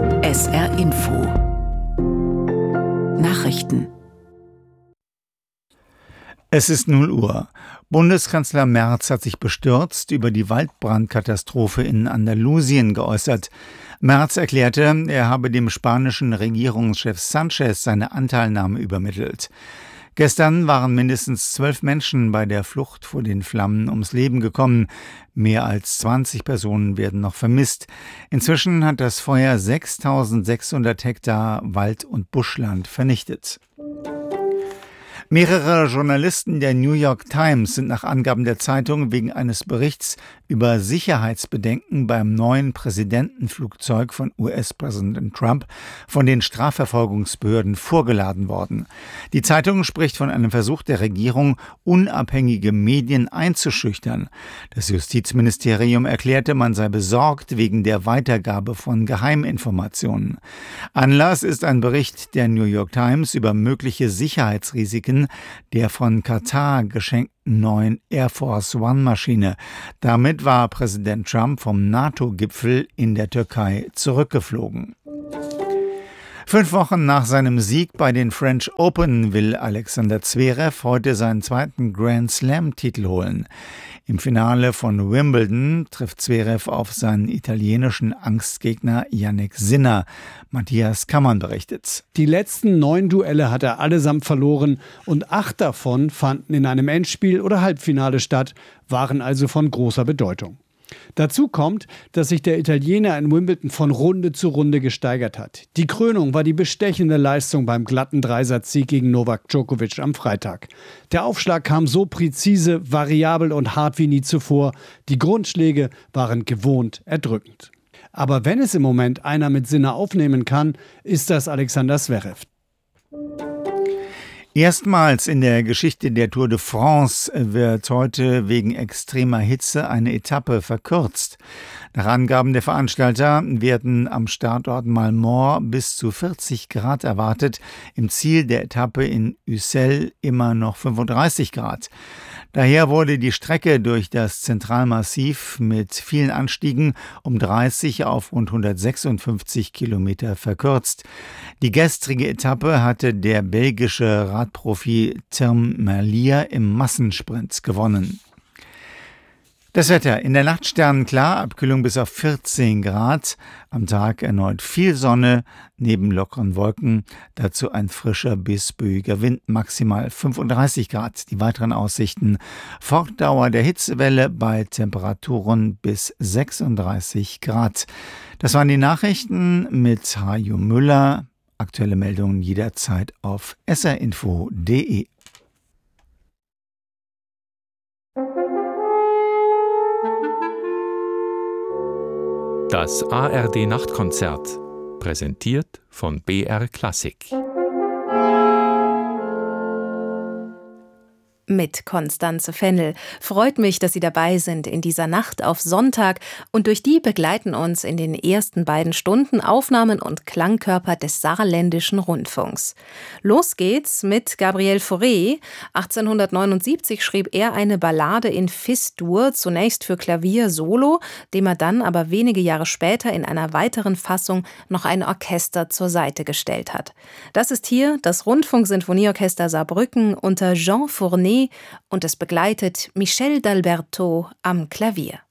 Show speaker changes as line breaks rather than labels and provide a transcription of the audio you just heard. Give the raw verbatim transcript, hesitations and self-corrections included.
S R Info Nachrichten.
Es ist null Uhr. Bundeskanzler Merz hat sich bestürzt über die Waldbrandkatastrophe in Andalusien geäußert. Merz erklärte, er habe dem spanischen Regierungschef Sanchez seine Anteilnahme übermittelt. Gestern waren mindestens zwölf Menschen bei der Flucht vor den Flammen ums Leben gekommen. Mehr als zwanzig Personen werden noch vermisst. Inzwischen hat das Feuer sechstausendsechshundert Hektar Wald- und Buschland vernichtet. Mehrere Journalisten der New York Times sind nach Angaben der Zeitung wegen eines Berichts über Sicherheitsbedenken beim neuen Präsidentenflugzeug von U S-Präsident Trump von den Strafverfolgungsbehörden vorgeladen worden. Die Zeitung spricht von einem Versuch der Regierung, unabhängige Medien einzuschüchtern. Das Justizministerium erklärte, man sei besorgt wegen der Weitergabe von Geheiminformationen. Anlass ist ein Bericht der New York Times über mögliche Sicherheitsrisiken der von Katar geschenkten neuen Air Force One-Maschine. Damit war Präsident Trump vom NATO-Gipfel in der Türkei zurückgeflogen. Fünf Wochen nach seinem Sieg bei den French Open will Alexander Zverev heute seinen zweiten Grand Slam-Titel holen. Im Finale von Wimbledon trifft Zverev auf seinen italienischen Angstgegner Jannik Sinner. Matthias Kammann berichtet.
Die letzten neun Duelle hat er allesamt verloren und acht davon fanden in einem Endspiel oder Halbfinale statt, waren also von großer Bedeutung. Dazu kommt, dass sich der Italiener in Wimbledon von Runde zu Runde gesteigert hat. Die Krönung war die bestechende Leistung beim glatten Dreisatzsieg gegen Novak Djokovic am Freitag. Der Aufschlag kam so präzise, variabel und hart wie nie zuvor. Die Grundschläge waren gewohnt erdrückend. Aber wenn es im Moment einer mit Sinne aufnehmen kann, ist das Alexander Zverev.
Erstmals in der Geschichte der Tour de France wird heute wegen extremer Hitze eine Etappe verkürzt. Nach Angaben der Veranstalter werden am Startort Malmort bis zu vierzig Grad erwartet, im Ziel der Etappe in Ussel immer noch fünfunddreißig Grad. Daher wurde die Strecke durch das Zentralmassiv mit vielen Anstiegen um dreißig auf rund hundertsechsundfünfzig Kilometer verkürzt. Die gestrige Etappe hatte der belgische Radprofi Tim Merlier im Massensprint gewonnen. Das Wetter: in der Nacht sternenklar, Abkühlung bis auf vierzehn Grad. Am Tag erneut viel Sonne, neben lockeren Wolken. Dazu ein frischer bis böiger Wind, maximal fünfunddreißig Grad. Die weiteren Aussichten: Fortdauer der Hitzewelle bei Temperaturen bis sechsunddreißig Grad. Das waren die Nachrichten mit Hajo Müller. Aktuelle Meldungen jederzeit auf s r info punkt d e.
Das A R D-Nachtkonzert, präsentiert von B R Klassik.
Mit Constanze Fennel. Freut mich, dass Sie dabei sind in dieser Nacht auf Sonntag und durch die begleiten uns in den ersten beiden Stunden Aufnahmen und Klangkörper des Saarländischen Rundfunks. Los geht's mit Gabriel Fauré. achtzehnhundertneunundsiebzig schrieb er eine Ballade in Fis-Dur, zunächst für Klavier solo, dem er dann aber wenige Jahre später in einer weiteren Fassung noch ein Orchester zur Seite gestellt hat. Das ist hier das Rundfunksinfonieorchester Saarbrücken unter Jean Fournet und es begleitet Michel d'Alberto am Klavier.